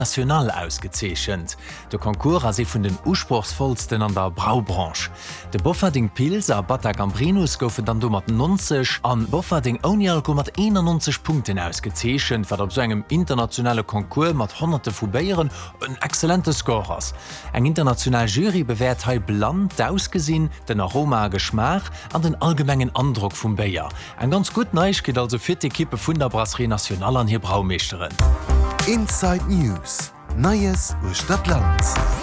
national ausgezeechent. De Konkurs as se vun den uspruchsvollsten an der Braubranche. De Bofferding Pils a Bata Gambrinus goufen dann mat 90 an Bofferding Onial go mat 91 Punkten ausgezeechen, wat op so engem internationale Konkurs mat hunderte Fubéieren een exzellente Score ass. Eng international Jury bewährt hei bland d'ausgesinn, den Aroma Geschmach an den allgemengen Andruck vum Bayer. Eng ganz gut Neichkeet also fir d'Ekippe vun der Brasserie National an hier Braumeesteren. Inside News. Neues über Stadtland.